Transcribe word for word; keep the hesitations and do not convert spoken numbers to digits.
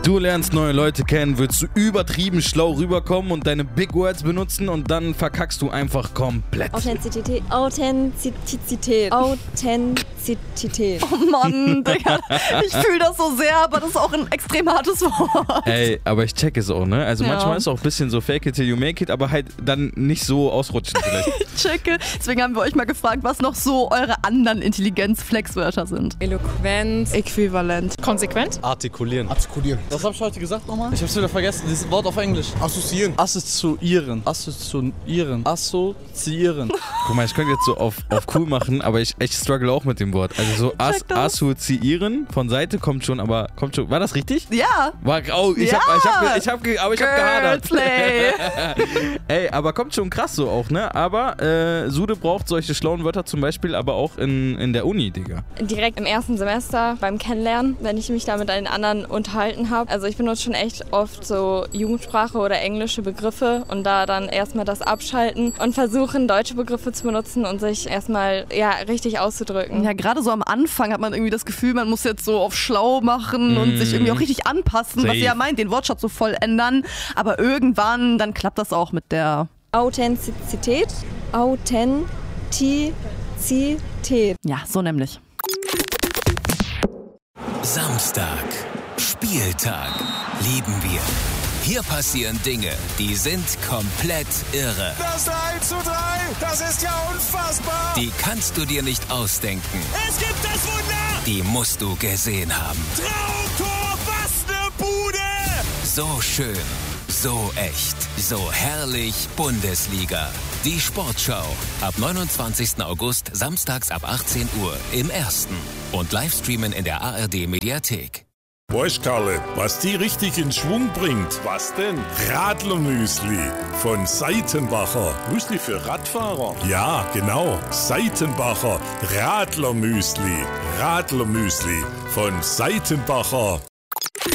Du lernst neue Leute kennen, willst du übertrieben schlau rüberkommen und deine Big Words benutzen und dann verkackst du einfach komplett. Authentizität. Authentizität. Authentizität. Oh Mann, Digga. Ich fühle das so sehr, aber das ist auch ein extrem hartes Wort. Ey, aber ich check es auch, ne? Also Ja. manchmal ist es auch ein bisschen so fake it till you make it, aber halt dann nicht so ausrutschen vielleicht. Ich checke. Deswegen haben wir euch mal gefragt, was noch so eure anderen Intelligenz-Flexwörter sind. Eloquent. Äquivalent. Konsequent. Artikulieren. Artikulieren. Was habe ich heute gesagt nochmal? Ich hab's wieder vergessen, dieses Wort auf Englisch. Assoziieren. Assoziieren. Assoziieren. Assoziieren. Guck mal, ich könnte jetzt so auf, auf cool machen, aber ich, ich struggle auch mit dem Wort. Also so as, Check das. assoziieren von Seite kommt schon, aber kommt schon. War das richtig? Ja. War, oh, ich Ja. hab, ich hab, ich hab, ge- aber ich hab gehadert. Girlslay. Ey, aber kommt schon krass so auch, ne? Aber äh, Sude braucht solche schlauen Wörter zum Beispiel aber auch in, in der Uni, Digga. Direkt im ersten Semester beim Kennenlernen, wenn ich mich da mit den anderen unterhalten habe. Also ich benutze schon echt oft so Jugendsprache oder englische Begriffe und da dann erstmal das abschalten und versuchen, deutsche Begriffe zu benutzen und sich erstmal ja richtig auszudrücken. Ja, gerade so am Anfang hat man irgendwie das Gefühl, man muss jetzt so auf schlau machen und Mm. sich irgendwie auch richtig anpassen, was Safe. ihr ja meint, den Wortschatz so voll ändern. Aber irgendwann, dann klappt das auch mit der... Authentizität. Authentizität. Ja, so nämlich. Samstag. Spieltag. Lieben wir. Hier passieren Dinge, die sind komplett irre. Das eins zu drei, das ist ja unfassbar. Die kannst du dir nicht ausdenken. Es gibt das Wunder. Die musst du gesehen haben. Traumtor, was ne Bude. So schön, so echt, so herrlich Bundesliga. Die Sportschau. Ab neunundzwanzigsten August, samstags ab achtzehn Uhr im Ersten. Und Livestreamen in der A R D-Mediathek. Weißt Karle, was die richtig in Schwung bringt? Was denn? Radlermüsli von Seitenbacher. Müsli für Radfahrer? Ja, genau. Seitenbacher Radlermüsli. Radlermüsli von Seitenbacher.